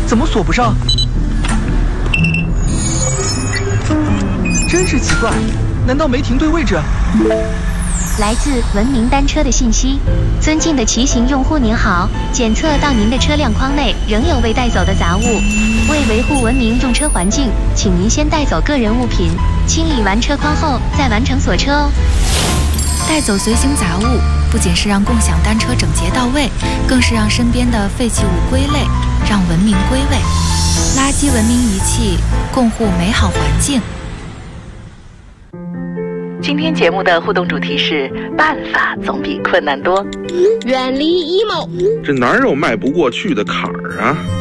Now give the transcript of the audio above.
怎么锁不上？真是奇怪，难道没停对位置？ 来自文明单车的信息：尊敬的骑行用户您好，检测到您的车辆框内仍有未带走的杂物，为维护文明用车环境，请您先带走个人物品，清理完车框后再完成锁车哦。 带走随行杂物，不仅是让共享单车整洁到位，更是让身边的废弃物归类，让文明归位。垃圾文明遗弃，共护美好环境。 今天节目的互动主题是办法总比困难多。 远离 emo， 这哪有迈不过去的坎儿啊？